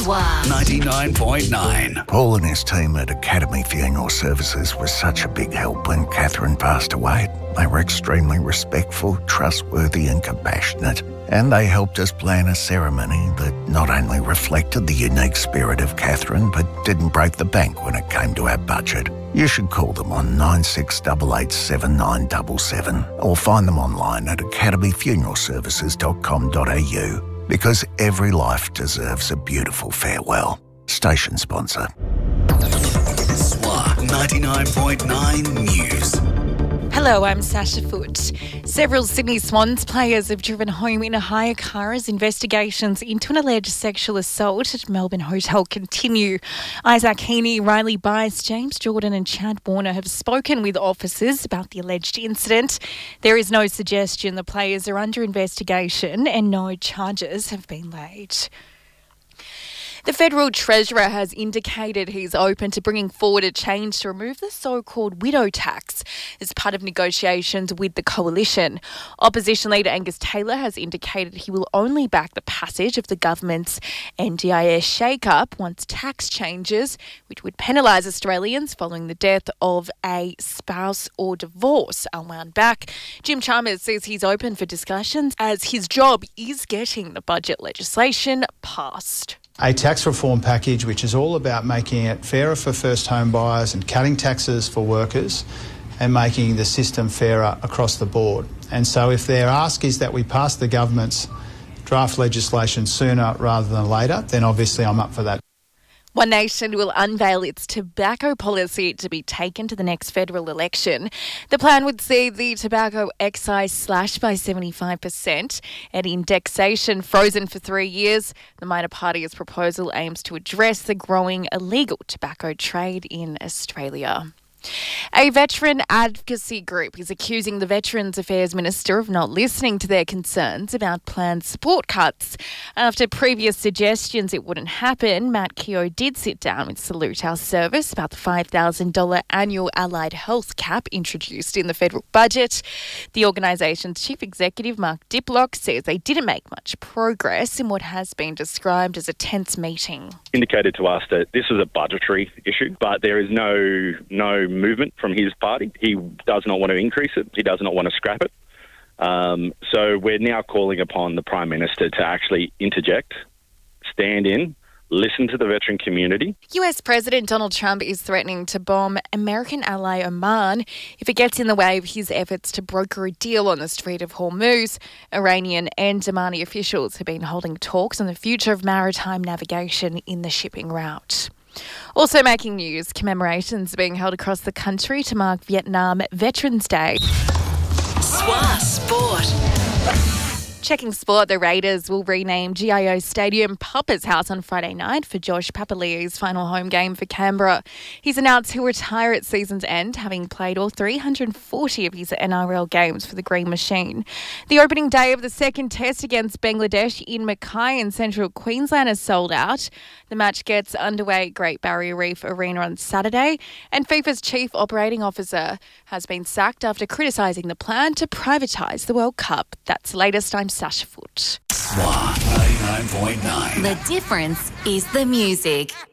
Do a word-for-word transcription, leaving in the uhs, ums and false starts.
ninety-nine point nine. Paul and his team at Academy Funeral Services was such a big help when Catherine passed away. They were extremely respectful, trustworthy and compassionate. And they helped us plan a ceremony that not only reflected the unique spirit of Catherine, but didn't break the bank when it came to our budget. You should call them on nine six eight eight seven nine seven seven or find them online at academy funeral services dot com dot a u because every life deserves a beautiful farewell. Station sponsor. S W A ninety-nine point nine News. Hello, I'm Sasha Foote. Several Sydney Swans players have driven home in a hire car as investigations into an alleged sexual assault at Melbourne Hotel continue. Isaac Heaney, Riley Bice, James Jordan and Chad Warner have spoken with officers about the alleged incident. There is no suggestion the players are under investigation and no charges have been laid. The Federal Treasurer has indicated he's open to bringing forward a change to remove the so-called widow tax as part of negotiations with the coalition. Opposition leader Angus Taylor has indicated he will only back the passage of the government's N D I S shake-up once tax changes, which would penalise Australians following the death of a spouse or divorce, are wound back. Jim Chalmers says he's open for discussions as his job is getting the budget legislation passed. A tax reform package which is all about making it fairer for first home buyers and cutting taxes for workers and making the system fairer across the board. And so if their ask is that we pass the government's draft legislation sooner rather than later, then obviously I'm up for that. One Nation will unveil its tobacco policy to be taken to the next federal election. The plan would see the tobacco excise slashed by seventy-five percent and indexation frozen for three years. The minor party's proposal aims to address the growing illegal tobacco trade in Australia. A veteran advocacy group is accusing the Veterans Affairs Minister of not listening to their concerns about planned support cuts. After previous suggestions it wouldn't happen, Matt Keogh did sit down with Salute Our Service about the five thousand dollars annual allied health cap introduced in the federal budget. The organisation's chief executive, Mark Diplock, says they didn't make much progress in what has been described as a tense meeting. Indicated to us that this is a budgetary issue, but there is no no movement from his party. He does not want to increase it. He does not want to scrap it. Um, so we're now calling upon the Prime Minister to actually interject, stand in, listen to the veteran community. U S President Donald Trump is threatening to bomb American ally Oman if it gets in the way of his efforts to broker a deal on the Strait of Hormuz. Iranian and Omani officials have been holding talks on the future of maritime navigation in the shipping route. Also making news, commemorations are being held across the country to mark Vietnam Veterans Day. S W A Sport. Checking sport, the Raiders will rename G I O Stadium Papa's House on Friday night for Josh Papali'i's final home game for Canberra. He's announced he'll retire at season's end, having played all three hundred forty of his N R L games for the Green Machine. The opening day of the second test against Bangladesh in Mackay in central Queensland is sold out. The match gets underway at Great Barrier Reef Arena on Saturday, and FIFA's chief operating officer has been sacked after criticising the plan to privatise the World Cup. That's the latest. I'm Sasha Foote. S W A ninety-nine point nine. The difference is the music.